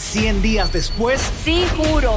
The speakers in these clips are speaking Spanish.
100 días después, sí juro.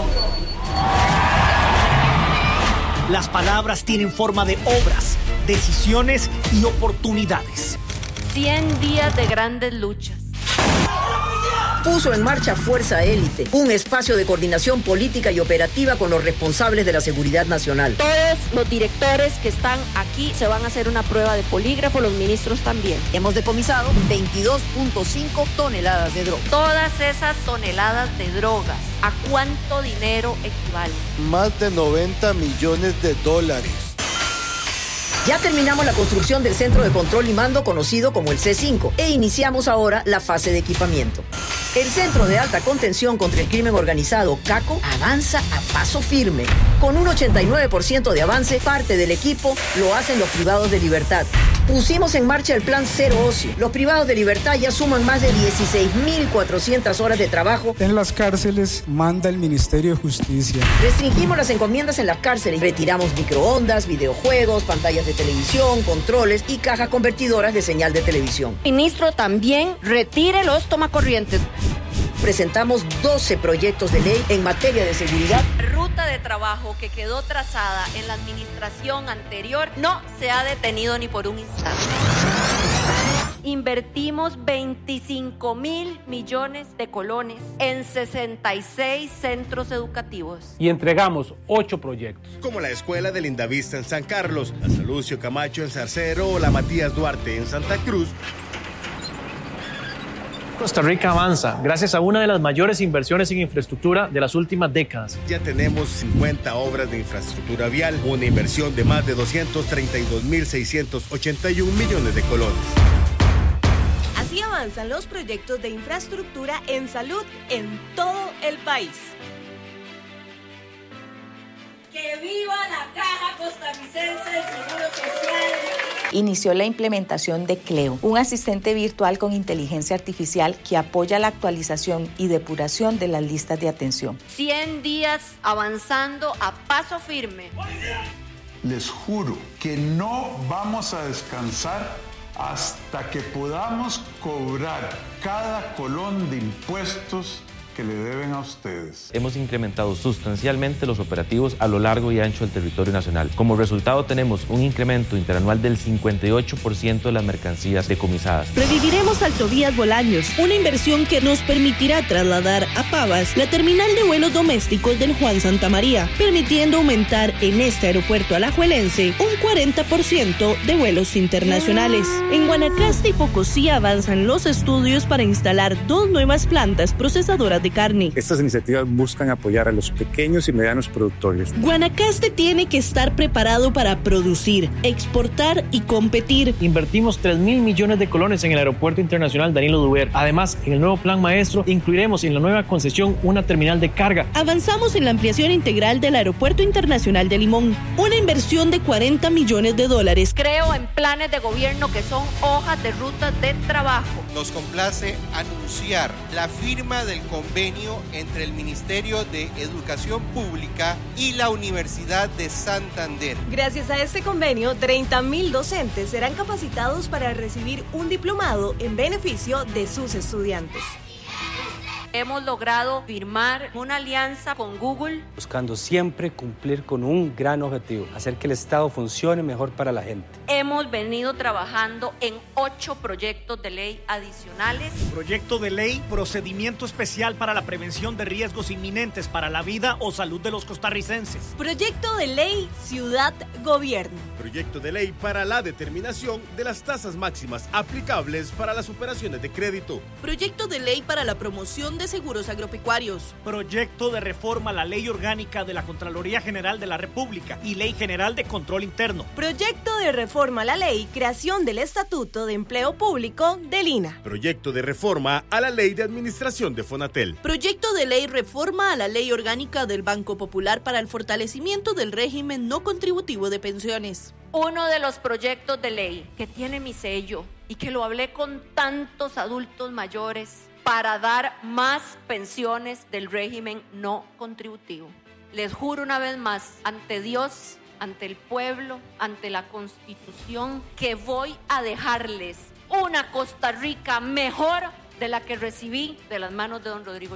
Las palabras tienen forma de obras, decisiones y oportunidades. 100 días de grandes luchas. Puso en marcha Fuerza Élite, un espacio de coordinación política y operativa con los responsables de la seguridad nacional. Todos los directores que están aquí se van a hacer una prueba de polígrafo, los ministros también. Hemos decomisado 22.5 toneladas de droga. Todas esas toneladas de drogas, ¿a cuánto dinero equivalen? Más de 90 millones de dólares. Ya terminamos la construcción del centro de control y mando conocido como el C5 e iniciamos ahora la fase de equipamiento. El Centro de Alta Contención contra el Crimen Organizado, CACO, avanza a paso firme. Con un 89% de avance, parte del equipo lo hacen los privados de libertad. Pusimos en marcha el plan Cero Ocio. Los privados de libertad ya suman más de 16.400 horas de trabajo. En las cárceles manda el Ministerio de Justicia. Restringimos las encomiendas en las cárceles. Retiramos microondas, videojuegos, pantallas de televisión, controles y cajas convertidoras de señal de televisión. Ministro, también retire los tomacorrientes. Presentamos 12 proyectos de ley en materia de seguridad. Ruta de trabajo que quedó trazada en la administración anterior no se ha detenido ni por un instante. Invertimos 25.000 millones de colones en 66 centros educativos. Y entregamos 8 proyectos. Como la Escuela de Lindavista en San Carlos, la Salucio Camacho en Zarcero o la Matías Duarte en Santa Cruz. Costa Rica avanza gracias a una de las mayores inversiones en infraestructura de las últimas décadas. Ya tenemos 50 obras de infraestructura vial, una inversión de más de 232.681 millones de colones. Así avanzan los proyectos de infraestructura en salud en todo el país. ¡Que viva la Caja Costarricense del Seguro Social! Inició la implementación de Cleo, un asistente virtual con inteligencia artificial que apoya la actualización y depuración de las listas de atención. 100 días avanzando a paso firme. Les juro que no vamos a descansar hasta que podamos cobrar cada colón de impuestos que le deben a ustedes. Hemos incrementado sustancialmente los operativos a lo largo y ancho del territorio nacional. Como resultado tenemos un incremento interanual del 58% de las mercancías decomisadas. Reviviremos Altovías Bolaños, una inversión que nos permitirá trasladar a Pavas la terminal de vuelos domésticos del Juan Santamaría, permitiendo aumentar en este aeropuerto alajuelense un 40% de vuelos internacionales. En Guanacaste y Pocosí avanzan los estudios para instalar 2 nuevas plantas procesadoras de carne. Estas iniciativas buscan apoyar a los pequeños y medianos productores. Guanacaste tiene que estar preparado para producir, exportar y competir. Invertimos 3.000 millones de colones en el Aeropuerto Internacional Danilo Duber. Además, en el nuevo Plan Maestro incluiremos en la nueva concesión una terminal de carga. Avanzamos en la ampliación integral del Aeropuerto Internacional de Limón, una inversión de $40 millones. Creo en planes de gobierno que son hojas de ruta de trabajo. Nos complace anunciar la firma del convenio entre el Ministerio de Educación Pública y la Universidad de Santander. Gracias a este convenio, 30.000 docentes serán capacitados para recibir un diplomado en beneficio de sus estudiantes. Hemos logrado firmar una alianza con Google, buscando siempre cumplir con un gran objetivo, hacer que el Estado funcione mejor para la gente. Hemos venido trabajando en 8 proyectos de ley adicionales. Proyecto de ley, procedimiento especial para la prevención de riesgos inminentes para la vida o salud de los costarricenses. Proyecto de ley Ciudad-Gobierno. Proyecto de ley para la determinación de las tasas máximas aplicables para las operaciones de crédito. Proyecto de ley para la promoción de seguros agropecuarios. Proyecto de reforma a la Ley Orgánica de la Contraloría General de la República y Ley General de Control Interno. Proyecto de reforma a la Ley Creación del Estatuto de Empleo Público del INAH. Proyecto de reforma a la Ley de Administración de Fonatel. Proyecto de ley reforma a la Ley Orgánica del Banco Popular para el fortalecimiento del régimen no contributivo de pensiones. Uno de los proyectos de ley que tiene mi sello y que lo hablé con tantos adultos mayores para dar más pensiones del régimen no contributivo. Les juro una vez más, ante Dios, ante el pueblo, ante la Constitución, que voy a dejarles una Costa Rica mejor de la que recibí de las manos de don Rodrigo